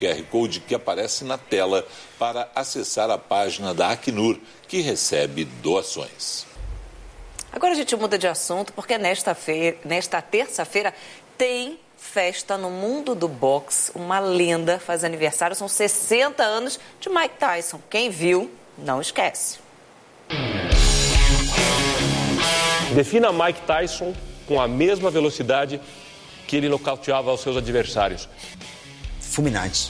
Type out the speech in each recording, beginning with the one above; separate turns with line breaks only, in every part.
QR Code que aparece na tela para acessar a página da Acnur, que recebe doações.
Agora a gente muda de assunto, porque nesta terça-feira tem festa no mundo do boxe. Uma lenda faz aniversário, são 60 anos de Mike Tyson. Quem viu, não esquece.
Defina Mike Tyson com a mesma velocidade que ele nocauteava os seus adversários.
Fulminante.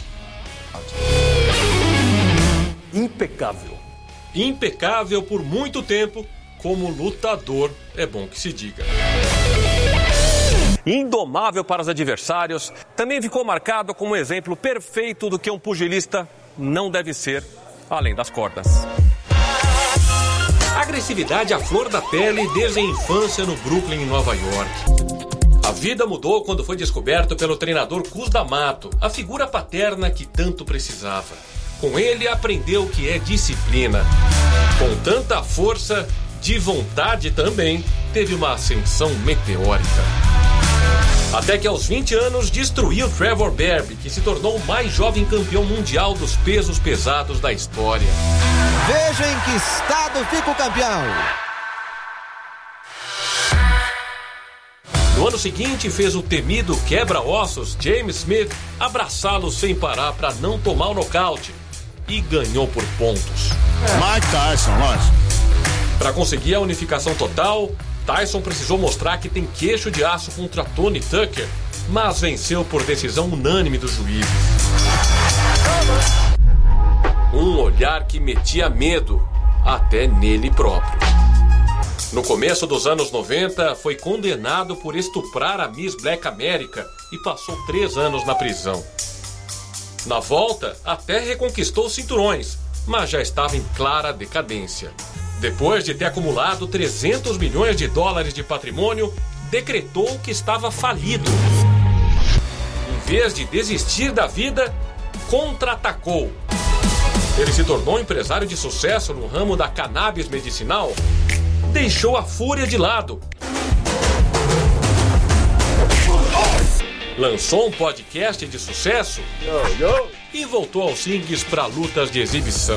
Impecável. Impecável por muito tempo, como lutador, é bom que se diga. Indomável para os adversários, também ficou marcado como um exemplo perfeito do que um pugilista não deve ser, além das cordas. Agressividade à flor da pele desde a infância no Brooklyn, em Nova York. A vida mudou quando foi descoberto pelo treinador Cus D'Amato, a figura paterna que tanto precisava. Com ele aprendeu o que é disciplina. Com tanta força, de vontade também, teve uma ascensão meteórica. Até que aos 20 anos destruiu Trevor Berbick, que se tornou o mais jovem campeão mundial dos pesos pesados da história.
Veja em que estado fica o campeão.
No ano seguinte, fez o temido quebra-ossos James Smith abraçá-lo sem parar para não tomar o nocaute. E ganhou por pontos.
Mike Tyson, lógico.
Para conseguir a unificação total, Tyson precisou mostrar que tem queixo de aço contra Tony Tucker, mas venceu por decisão unânime dos juízes. Um olhar que metia medo, até nele próprio. No começo dos anos 90, foi condenado por estuprar a Miss Black America e passou 3 anos na prisão. Na volta, até reconquistou os cinturões, mas já estava em clara decadência. Depois de ter acumulado 300 milhões de dólares de patrimônio, decretou que estava falido. Em vez de desistir da vida, contra-atacou. Ele se tornou empresário de sucesso no ramo da cannabis medicinal, deixou a fúria de lado. Lançou um podcast de sucesso e voltou aos rings para lutas de exibição.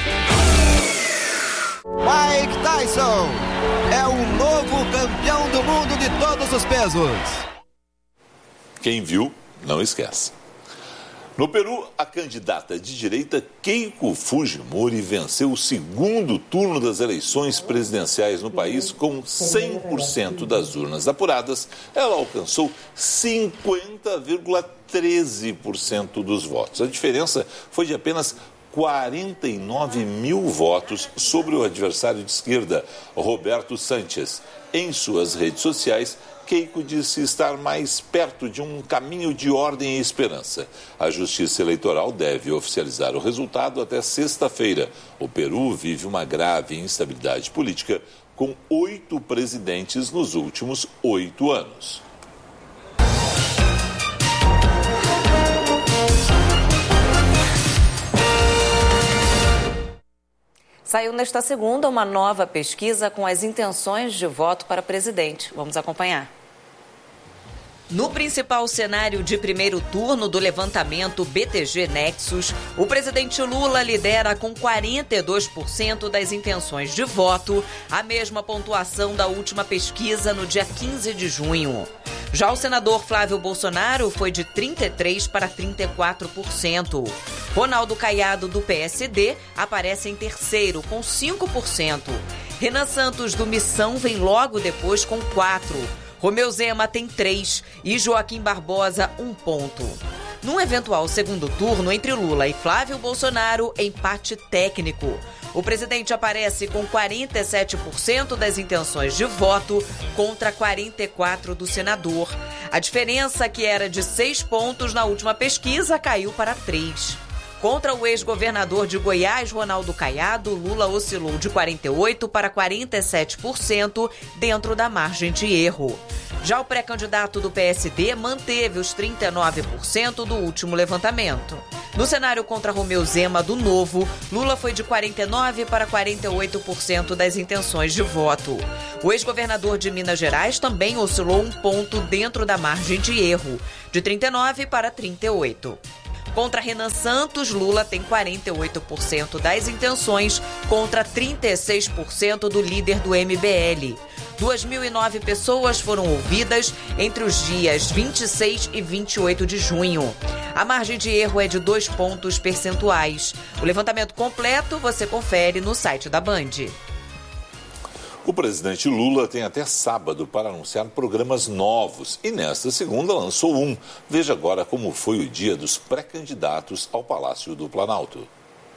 Mike Tyson é o novo campeão do mundo de todos os pesos.
Quem viu, não esquece. No Peru, a candidata de direita Keiko Fujimori venceu o segundo turno das eleições presidenciais no país com 100% das urnas apuradas. Ela alcançou 50,13% dos votos. A diferença foi de apenas 49 mil votos sobre o adversário de esquerda, Roberto Sánchez. Em suas redes sociais, Keiko disse estar mais perto de um caminho de ordem e esperança. A Justiça Eleitoral deve oficializar o resultado até sexta-feira. O Peru vive uma grave instabilidade política, com 8 presidentes nos últimos 8 anos.
Saiu nesta segunda uma nova pesquisa com as intenções de voto para presidente. Vamos acompanhar. No principal cenário de primeiro turno do levantamento BTG Nexus, o presidente Lula lidera com 42% das intenções de voto, a mesma pontuação da última pesquisa no dia 15 de junho. Já o senador Flávio Bolsonaro foi de 33% para 34%. Ronaldo Caiado, do PSD, aparece em terceiro, com 5%. Renan Santos, do Missão, vem logo depois com 4%. Romeu Zema tem 3% e Joaquim Barbosa 1 ponto. Num eventual segundo turno entre Lula e Flávio Bolsonaro, empate técnico. O presidente aparece com 47% das intenções de voto contra 44% do senador. A diferença, que era de 6 pontos na última pesquisa, caiu para 3. Contra o ex-governador de Goiás, Ronaldo Caiado, Lula oscilou de 48% para 47% dentro da margem de erro. Já o pré-candidato do PSD manteve os 39% do último levantamento. No cenário contra Romeu Zema, do Novo, Lula foi de 49% para 48% das intenções de voto. O ex-governador de Minas Gerais também oscilou 1 ponto dentro da margem de erro, de 39% para 38%. Contra Renan Santos, Lula tem 48% das intenções contra 36% do líder do MBL. 2.009 pessoas foram ouvidas entre os dias 26 e 28 de junho. A margem de erro é de 2 pontos percentuais. O levantamento completo você confere no site da Band.
O presidente Lula tem até sábado para anunciar programas novos e nesta segunda lançou um. Veja agora como foi o dia dos pré-candidatos ao Palácio do Planalto.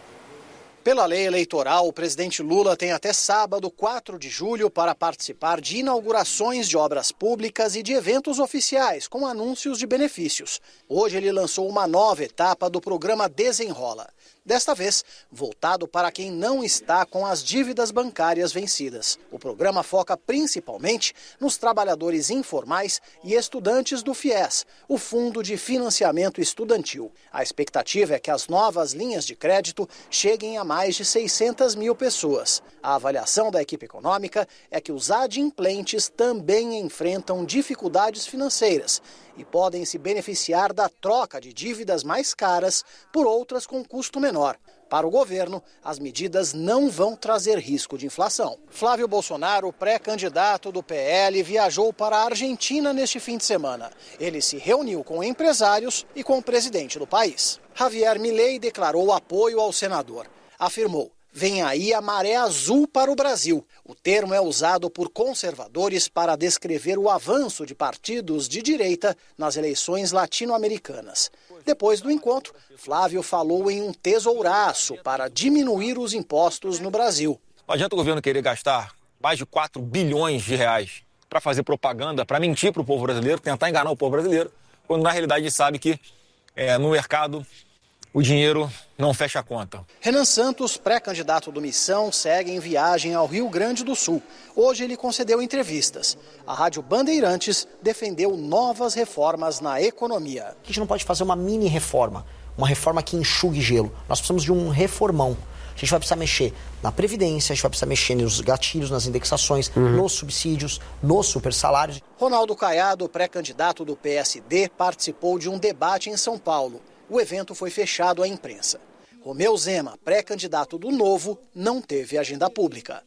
Pela lei eleitoral, o presidente Lula tem até sábado, 4 de julho, para participar de inaugurações de obras públicas e de eventos oficiais, com anúncios de benefícios. Hoje ele lançou uma nova etapa do programa Desenrola. Desta vez, voltado para quem não está com as dívidas bancárias vencidas. O programa foca principalmente nos trabalhadores informais e estudantes do FIES, o Fundo de Financiamento Estudantil. A expectativa é que as novas linhas de crédito cheguem a mais de 600 mil pessoas. A avaliação da equipe econômica é que os adimplentes também enfrentam dificuldades financeiras e podem se beneficiar da troca de dívidas mais caras por outras com custo menor. Para o governo, as medidas não vão trazer risco de inflação. Flávio Bolsonaro, pré-candidato do PL, viajou para a Argentina neste fim de semana. Ele se reuniu com empresários e com o presidente do país. Javier Milei declarou apoio ao senador. Afirmou: vem aí a maré azul para o Brasil. O termo é usado por conservadores para descrever o avanço de partidos de direita nas eleições latino-americanas. Depois do encontro, Flávio falou em um tesouraço para diminuir os impostos no Brasil.
Não adianta o governo querer gastar mais de 4 bilhões de reais para fazer propaganda, para mentir para o povo brasileiro, tentar enganar o povo brasileiro, quando na realidade sabe que no mercado o dinheiro não fecha a conta.
Renan Santos, pré-candidato do Missão, segue em viagem ao Rio Grande do Sul. Hoje ele concedeu entrevistas. A Rádio Bandeirantes defendeu novas reformas na economia.
A gente não pode fazer uma mini reforma, uma reforma que enxugue gelo. Nós precisamos de um reformão. A gente vai precisar mexer na Previdência, a gente vai precisar mexer nos gatilhos, nas indexações, nos subsídios, nos supersalários.
Ronaldo Caiado, pré-candidato do PSD, participou de um debate em São Paulo. O evento foi fechado à imprensa. Romeu Zema, pré-candidato do Novo, não teve agenda pública.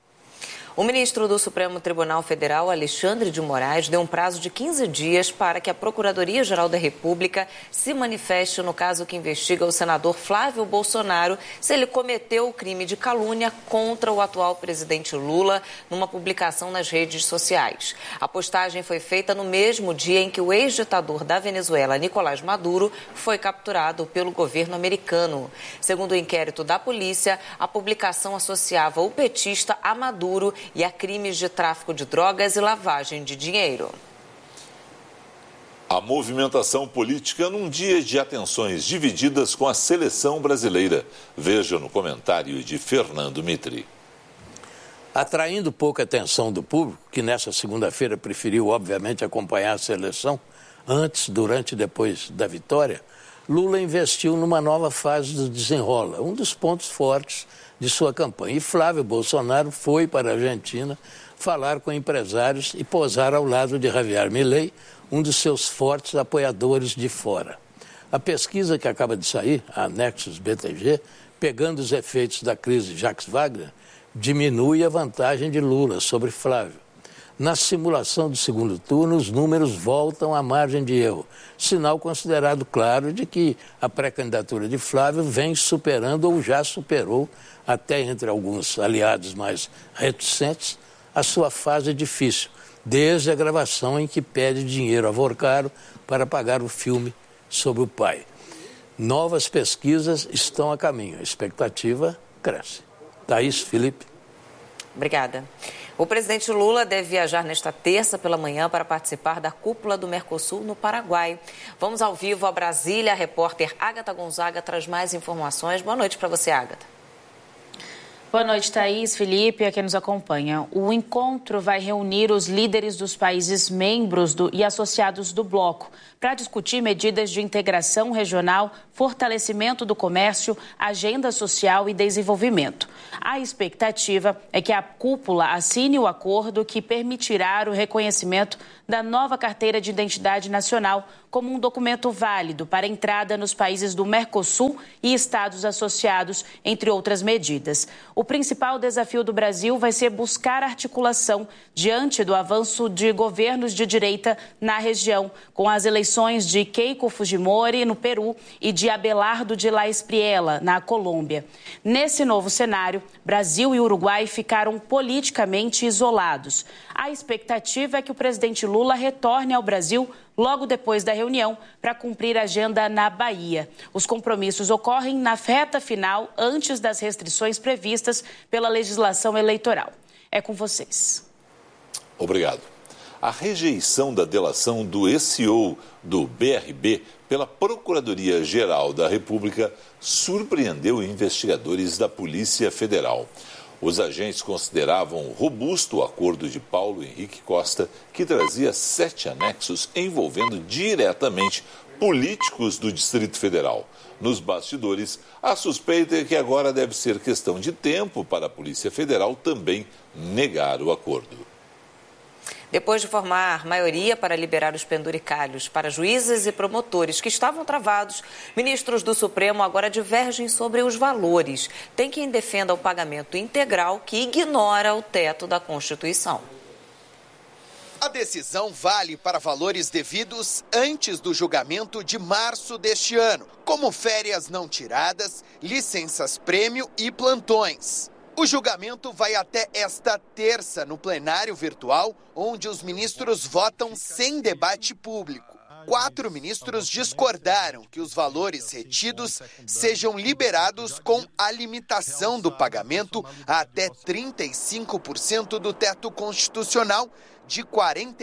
O ministro do Supremo Tribunal Federal, Alexandre de Moraes, deu um prazo de 15 dias para que a Procuradoria-Geral da República se manifeste no caso que investiga o senador Flávio Bolsonaro se ele cometeu o crime de calúnia contra o atual presidente Lula numa publicação nas redes sociais. A postagem foi feita no mesmo dia em que o ex-ditador da Venezuela, Nicolás Maduro, foi capturado pelo governo americano. Segundo o inquérito da polícia, a publicação associava o petista a Maduro e a crimes de tráfico de drogas e lavagem de dinheiro.
A movimentação política num dia de atenções divididas com a seleção brasileira. Veja no comentário de Fernando Mitri.
Atraindo pouca atenção do público, que nessa segunda-feira preferiu, obviamente, acompanhar a seleção, antes, durante e depois da vitória, Lula investiu numa nova fase do desenrola, um dos pontos fortes de sua campanha. E Flávio Bolsonaro foi para a Argentina falar com empresários e posar ao lado de Javier Milei, um dos seus fortes apoiadores de fora. A pesquisa que acaba de sair, a Nexus BTG, pegando os efeitos da crise Jacques Wagner, diminui a vantagem de Lula sobre Flávio. Na simulação do segundo turno, os números voltam à margem de erro, sinal considerado claro de que a pré-candidatura de Flávio vem superando ou já superou, até entre alguns aliados mais reticentes, a sua fase difícil, desde a gravação em que pede dinheiro a Vorcaro para pagar o filme sobre o pai. Novas pesquisas estão a caminho, a expectativa cresce. Thaís, Felipe.
Obrigada. O presidente Lula deve viajar nesta terça pela manhã para participar da cúpula do Mercosul no Paraguai. Vamos ao vivo a Brasília. A repórter Ágata Gonzaga traz mais informações. Boa noite para você, Ágata.
Boa noite, Thaís, Felipe, a quem nos acompanha. O encontro vai reunir os líderes dos países membros e associados do bloco para discutir medidas de integração regional, fortalecimento do comércio, agenda social e desenvolvimento. A expectativa é que a cúpula assine o acordo que permitirá o reconhecimento da nova carteira de identidade nacional como um documento válido para entrada nos países do Mercosul e estados associados, entre outras medidas. O principal desafio do Brasil vai ser buscar articulação diante do avanço de governos de direita na região, com as eleições de Keiko Fujimori no Peru e de Abelardo de la Espriella na Colômbia. Nesse novo cenário, Brasil e Uruguai ficaram politicamente isolados. A expectativa é que o presidente Lula retorne ao Brasil logo depois da reunião para cumprir a agenda na Bahia. Os compromissos ocorrem na reta final, antes das restrições previstas pela legislação eleitoral. É com vocês.
Obrigado. A rejeição da delação do ex-CEO do BRB pela Procuradoria-Geral da República surpreendeu investigadores da Polícia Federal. Os agentes consideravam robusto o acordo de Paulo Henrique Costa, que trazia 7 anexos envolvendo diretamente políticos do Distrito Federal. Nos bastidores, a suspeita é que agora deve ser questão de tempo para a Polícia Federal também negar o acordo.
Depois de formar maioria para liberar os penduricalhos para juízes e promotores que estavam travados, ministros do Supremo agora divergem sobre os valores. Tem quem defenda o pagamento integral, que ignora o teto da Constituição.
A decisão vale para valores devidos antes do julgamento de março deste ano, como férias não tiradas, licenças-prêmio e plantões. O julgamento vai até esta terça no plenário virtual, onde os ministros votam sem debate público. 4 ministros discordaram que os valores retidos sejam liberados com a limitação do pagamento a até 35% do teto constitucional de R$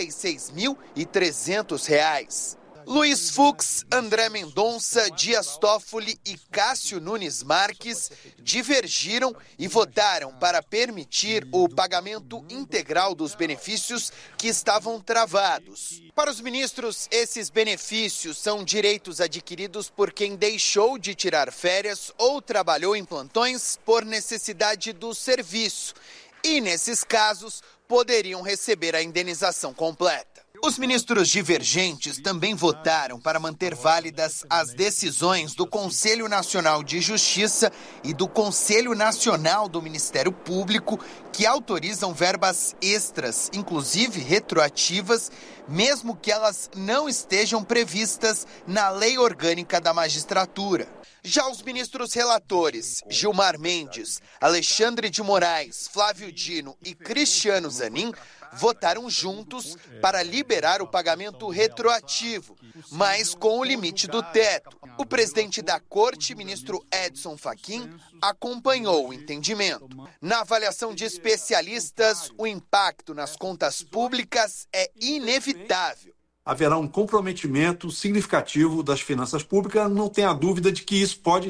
46.300. Luiz Fux, André Mendonça, Dias Toffoli e Cássio Nunes Marques divergiram e votaram para permitir o pagamento integral dos benefícios que estavam travados. Para os ministros, esses benefícios são direitos adquiridos por quem deixou de tirar férias ou trabalhou em plantões por necessidade do serviço. E, nesses casos, poderiam receber a indenização completa. Os ministros divergentes também votaram para manter válidas as decisões do Conselho Nacional de Justiça e do Conselho Nacional do Ministério Público, que autorizam verbas extras, inclusive retroativas, mesmo que elas não estejam previstas na Lei Orgânica da Magistratura. Já os ministros relatores, Gilmar Mendes, Alexandre de Moraes, Flávio Dino e Cristiano Zanin, votaram juntos para liberar o pagamento retroativo, mas com o limite do teto. O presidente da Corte, ministro Edson Fachin, acompanhou o entendimento. Na avaliação de especialistas, o impacto nas contas públicas é inevitável.
Haverá um comprometimento significativo das finanças públicas, não tenha dúvida de que isso pode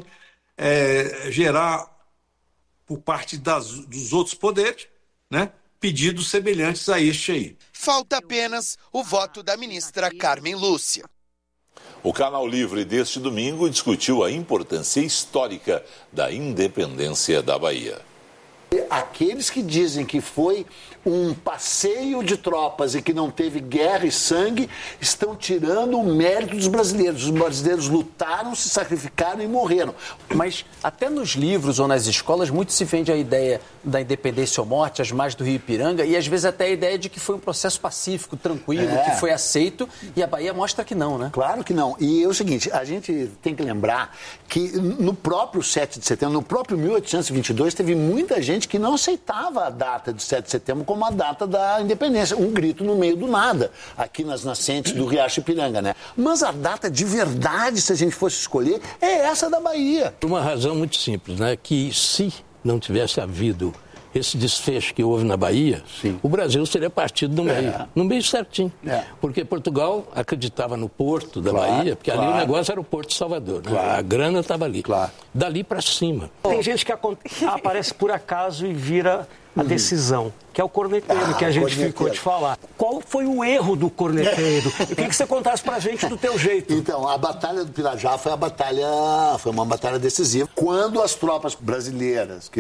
gerar, por parte dos outros poderes, né, pedidos semelhantes a este aí.
Falta apenas o voto da ministra Carmen Lúcia.
O Canal Livre deste domingo discutiu a importância histórica da independência da Bahia.
Aqueles que dizem que foi um passeio de tropas e que não teve guerra e sangue estão tirando o mérito dos brasileiros. Os brasileiros lutaram, se sacrificaram e morreram.
Mas até nos livros ou nas escolas muito se vende a ideia da independência ou morte, as margens do Rio Ipiranga, e às vezes até a ideia de que foi um processo pacífico, tranquilo, que foi aceito, e a Bahia mostra que não, né?
Claro que não. E é o seguinte, a gente tem que lembrar que no próprio 7 de setembro, no próprio 1822, teve muita gente que não aceitava a data de 7 de setembro como a data da independência, um grito no meio do nada, aqui nas nascentes do Riacho Ipiranga, né? Mas a data de verdade, se a gente fosse escolher, é essa da Bahia.
Por uma razão muito simples, né? Que se não tivesse havido esse desfecho que houve na Bahia, o Brasil seria partido no meio certinho. Porque Portugal acreditava no porto da Bahia, porque ali o negócio era o Porto de Salvador, né? A grana estava ali. Dali para cima.
Tem gente que aparece por acaso e vira a decisão, que é o corneteiro, que a gente ficou de falar. Qual foi o erro do corneteiro? Eu queria que você contasse pra gente do teu jeito.
Então, a Batalha do Pirajá foi uma batalha decisiva. Quando as tropas brasileiras, que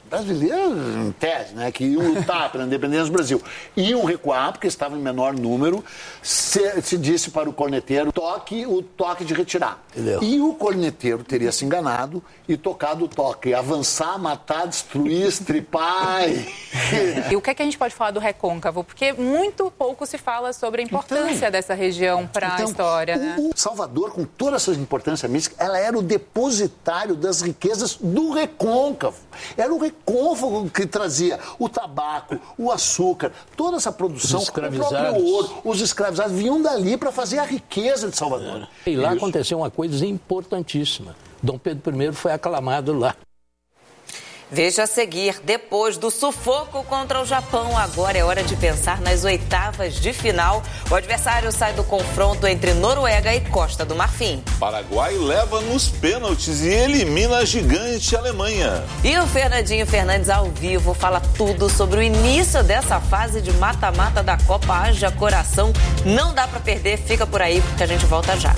brasileiros, em tese, né, que iam lutar pela independência do Brasil, iam recuar porque estavam em menor número, se disse para o corneteiro, o toque de retirar. Entendeu? E o corneteiro teria se enganado e tocado o toque, avançar, matar, destruir, estripar.
E o que é que a gente pode falar do recôncavo? Porque muito pouco se fala sobre a importância dessa região para a história. Né?
Salvador, com toda essa importância mística, ela era o depositário das riquezas do recôncavo. Era o recôncavo que trazia o tabaco, o açúcar, toda essa produção, o próprio ouro, os escravizados vinham dali para fazer a riqueza de Salvador.
E lá aconteceu uma coisa importantíssima. Dom Pedro I foi aclamado lá.
Veja a seguir, depois do sufoco contra o Japão, agora é hora de pensar nas oitavas de final. O adversário sai do confronto entre Noruega e Costa do Marfim.
Paraguai leva nos pênaltis e elimina a gigante Alemanha.
E o Fernandinho Fernandes ao vivo fala tudo sobre o início dessa fase de mata-mata da Copa. Haja coração, não dá pra perder, fica por aí porque a gente volta já.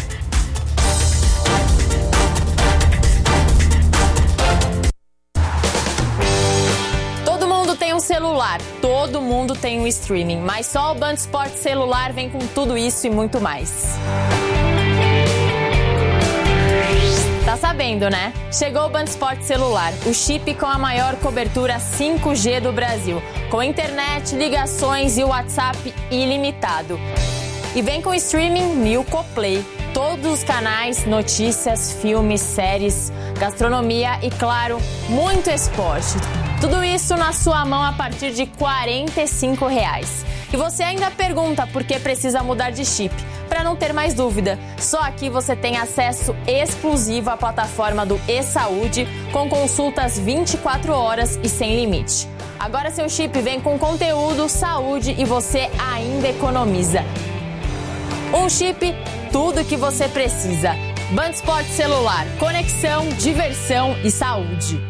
Tem um celular, todo mundo tem um streaming, mas só o Band Esportes celular vem com tudo isso e muito mais. Tá sabendo, né? Chegou o Band Esportes celular, o chip com a maior cobertura 5G do Brasil, com internet, ligações e WhatsApp ilimitado. E vem com streaming Milko Play. Todos os canais, notícias, filmes, séries, gastronomia e, claro, muito esporte. Tudo isso na sua mão a partir de R$ 45. E você ainda pergunta por que precisa mudar de chip. Para não ter mais dúvida, só aqui você tem acesso exclusivo à plataforma do eSaúde, com consultas 24 horas e sem limite. Agora seu chip vem com conteúdo, saúde e você ainda economiza. Um chip, tudo que você precisa. Band Esportes celular, conexão, diversão e saúde.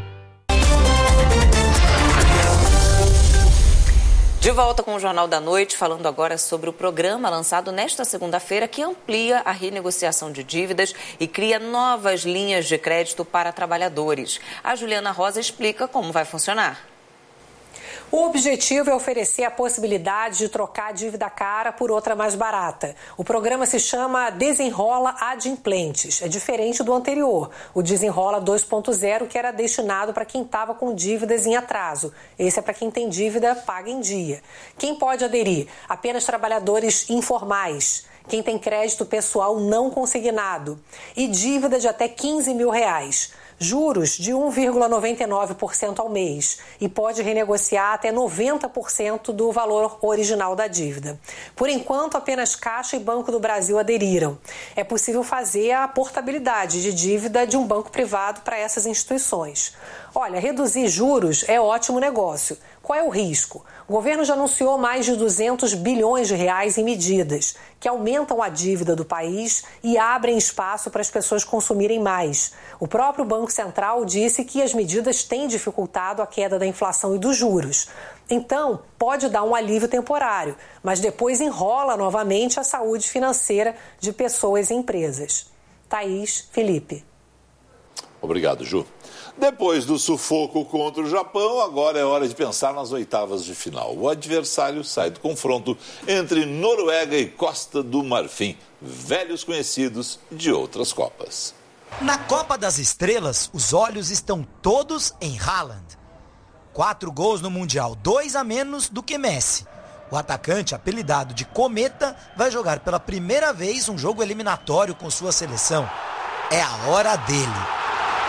De volta com o Jornal da Noite, falando agora sobre o programa lançado nesta segunda-feira que amplia a renegociação de dívidas e cria novas linhas de crédito para trabalhadores. A Juliana Rosa explica como vai funcionar.
O objetivo é oferecer a possibilidade de trocar a dívida cara por outra mais barata. O programa se chama Desenrola Adimplentes. É diferente do anterior, o Desenrola 2.0, que era destinado para quem estava com dívidas em atraso. Esse é para quem tem dívida paga em dia. Quem pode aderir? Apenas trabalhadores informais. Quem tem crédito pessoal não consignado. E dívida de até R$15 mil. Juros de 1,99% ao mês e pode renegociar até 90% do valor original da dívida. Por enquanto, apenas Caixa e Banco do Brasil aderiram. É possível fazer a portabilidade de dívida de um banco privado para essas instituições. Olha, reduzir juros é ótimo negócio. Qual é o risco? O governo já anunciou mais de R$200 bilhões em medidas que aumentam a dívida do país e abrem espaço para as pessoas consumirem mais. O próprio Banco Central disse que as medidas têm dificultado a queda da inflação e dos juros. Então, pode dar um alívio temporário, mas depois enrola novamente a saúde financeira de pessoas e empresas. Thaís, Felipe.
Obrigado, Ju. Depois do sufoco contra o Japão, agora é hora de pensar nas oitavas de final. O adversário sai do confronto entre Noruega e Costa do Marfim, velhos conhecidos de outras Copas.
Na Copa das Estrelas, os olhos estão todos em Haaland. 4 gols no Mundial, 2 a menos do que Messi. O atacante, apelidado de Cometa, vai jogar pela primeira vez um jogo eliminatório com sua seleção. É a hora dele.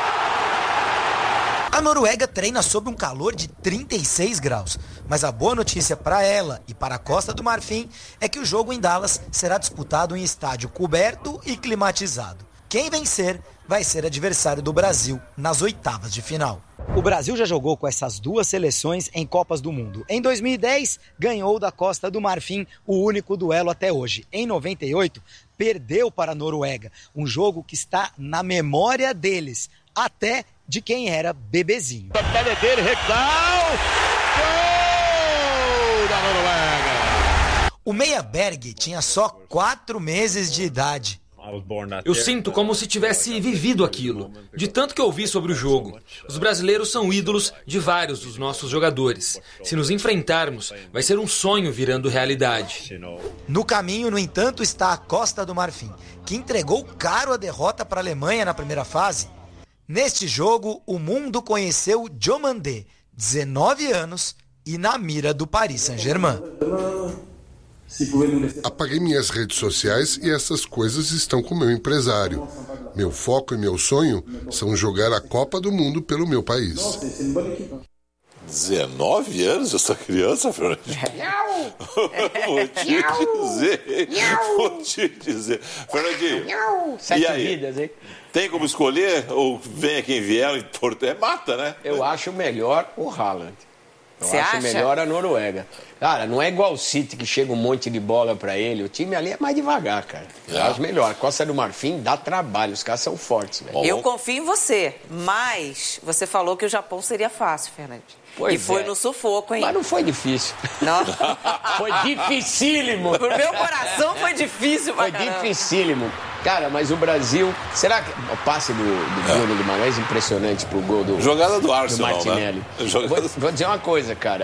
A Noruega treina sob um calor de 36 graus, mas a boa notícia para ela e para a Costa do Marfim é que o jogo em Dallas será disputado em estádio coberto e climatizado. Quem vencer vai ser adversário do Brasil nas oitavas de final.
O Brasil já jogou com essas duas seleções em Copas do Mundo. Em 2010, ganhou da Costa do Marfim o único duelo até hoje. Em 98, perdeu para a Noruega, um jogo que está na memória deles, até de quem era bebezinho.
Dele, Rekdal! Gol da Noruega! O Meia Berg tinha só 4 meses de idade.
Eu sinto como se tivesse vivido aquilo, de tanto que ouvi sobre o jogo. Os brasileiros são ídolos de vários dos nossos jogadores. Se nos enfrentarmos, vai ser um sonho virando realidade.
No caminho, no entanto, está a Costa do Marfim, que entregou caro a derrota para a Alemanha na primeira fase. Neste jogo, o mundo conheceu Diomandé, 19 anos, e na mira do Paris Saint-Germain.
Apaguei minhas redes sociais e essas coisas estão com meu empresário. Meu foco e meu sonho são jogar a Copa do Mundo pelo meu país.
19 anos essa criança, Fernandinho? Vou te dizer. Fernandinho, e aí?
Vidas, hein?
Tem como escolher ou venha quem vier? É mata, né?
Eu acho melhor o Haaland.
Você
acho
acha?
melhor a Noruega. Cara, não é igual o City que chega um monte de bola pra ele. O time ali é mais devagar, cara. Eu acho melhor. A Costa do Marfim dá trabalho. Os caras são fortes, velho.
Eu confio em você, mas você falou que o Japão seria fácil, Fernandinho.
Pois
e foi
é.
no sufoco, hein?
Mas não foi difícil.
Não?
Foi dificílimo.
Pro meu coração foi difícil,
Foi dificílimo. Cara, mas o Brasil... Será que o passe do Bruno Guimarães impressionante pro gol do...
Jogada do Arsenal,
Martinelli.
né?
Vou dizer uma coisa, cara.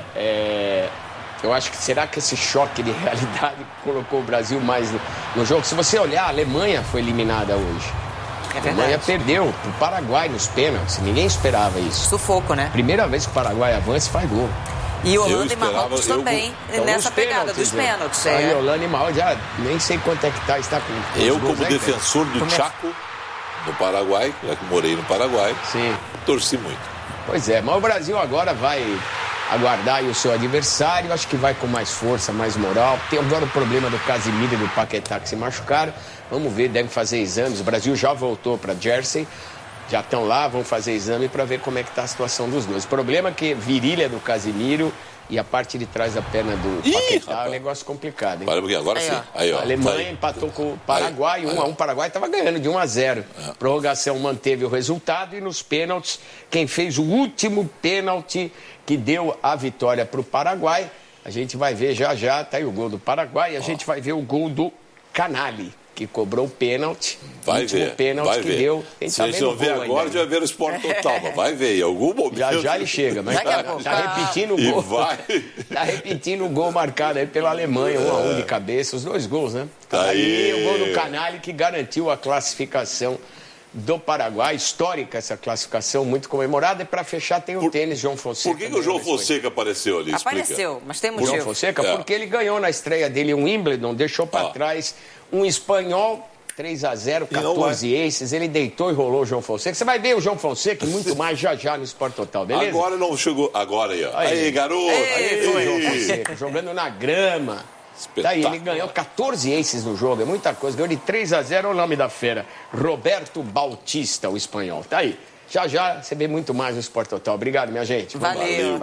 Eu acho que será que esse choque de realidade colocou o Brasil mais no jogo? Se você olhar, a Alemanha foi eliminada hoje.
É
a Alemanha perdeu pro Paraguai nos pênaltis. Ninguém esperava isso.
Sufoco, né?
Primeira vez que o Paraguai avança e faz gol.
E Holanda e Marrocos também, nessa pegada dos pênaltis.
Aí Holanda e Marrocos, já nem sei quanto é que tá, está com
eu, como defensor do Chaco, no Paraguai, já que morei no Paraguai, torci muito.
Pois é, mas o Brasil agora vai aguardar aí o seu adversário, acho que vai com mais força, mais moral. Tem agora o problema do Casimiro e do Paquetá que se machucaram. Vamos ver, devem fazer exames. O Brasil já voltou para Jersey, já estão lá, vão fazer exame para ver como é que está a situação dos dois. O problema é que virilha do Casimiro e a parte de trás da perna do Paquetá é um negócio complicado, hein?
Olha, porque agora sim. Aí, ó,
a Alemanha empatou com o Paraguai, 1-1. O Paraguai estava ganhando de 1-0. Prorrogação manteve o resultado e nos pênaltis, quem fez o último pênalti que deu a vitória para o Paraguai, a gente vai ver já, tá aí o gol do Paraguai, e a gente vai ver o gol do Canali, que cobrou o pênalti.
Vai ver.
Pênalti
vai
que
ver.
deu.
Se a gente não ver agora, a gente vai ver o Esporte Total. Mas vai ver, em algum momento.
Já ele chega, mas tá repetindo o gol. Tá repetindo o gol marcado aí pela Alemanha, 1-1 de cabeça, os dois gols, né?
Tá aí
o gol do Canali que garantiu a classificação do Paraguai, histórica essa classificação, muito comemorada. E para fechar tem o tênis João Fonseca.
Por que o João Fonseca apareceu ali?
Apareceu, mas tem motivo.
João Fonseca, porque ele ganhou na estreia dele um Wimbledon, deixou para trás um espanhol, 3-0, 14 aces, ele deitou e rolou o João Fonseca. Você vai ver o João Fonseca e muito mais já no Esporte Total, beleza?
Agora não chegou, agora aí, ó. Aí, garoto!
Aí foi o João Fonseca, jogando na grama. Tá aí, ele ganhou 14 aces no jogo, é muita coisa. Ganhou de 3-0, é o nome da fera. Roberto Bautista, o espanhol. Tá aí. Já você vê muito mais no Esporte Total. Obrigado, minha gente.
Valeu.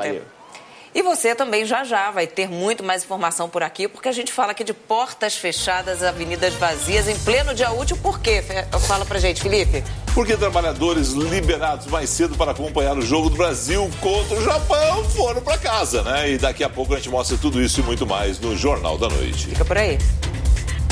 E você também já vai ter muito mais informação por aqui, porque a gente fala aqui de portas fechadas, avenidas vazias, em pleno dia útil. Por quê? Fala pra gente, Felipe.
Porque trabalhadores liberados mais cedo para acompanhar o jogo do Brasil contra o Japão foram para casa, né? E daqui a pouco a gente mostra tudo isso e muito mais no Jornal da Noite.
Fica por aí.